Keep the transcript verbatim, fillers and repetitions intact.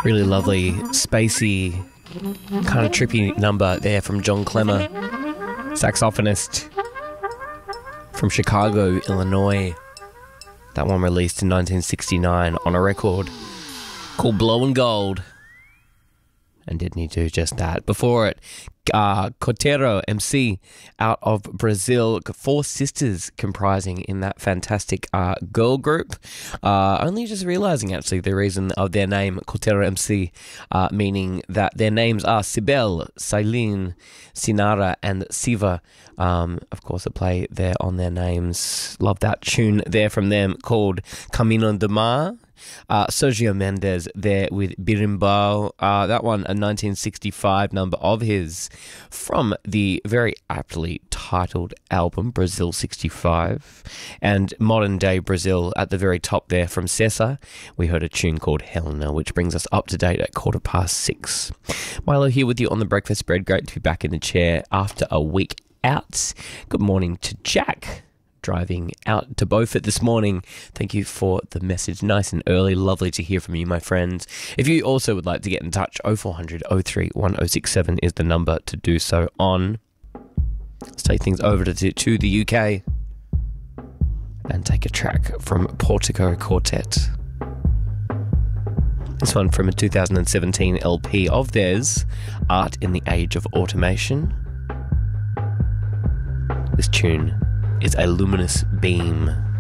Really lovely, spacey, kind of trippy number there from John Clemmer, saxophonist from Chicago, Illinois. That one released in nineteen sixty-nine on a record called Blowin' Gold. And didn't he do just that? Before it, uh, Cortero M C out of Brazil. Four sisters comprising in that fantastic uh, girl group. Uh, only just realizing actually the reason of their name, Cortero M C, uh, meaning that their names are Sibel, Silene, Sinara, and Siva. Um, of course, a play there on their names. Love that tune there from them called Camino de Mar. Uh, Sergio Mendes there with Birimbau. Uh, that one, a nineteen sixty-five number of his from the very aptly titled album Brazil sixty-five. And modern day Brazil at the very top there from Cesar. We heard a tune called Helena, which brings us up to date at quarter past six. Milo here with you on the breakfast spread. Great to be back in the chair after a week out. Good morning to Jack, driving out to Beaufort this morning. Thank you for the message. Nice and early. Lovely to hear from you, my friends. If you also would like to get in touch, oh four hundred, oh three, one oh six seven is the number to do so on. Let's take things over to, to the U K and take a track from Portico Quartet. This one from a two thousand seventeen L P of theirs, Art in the Age of Automation. This tune is A Luminous Beam.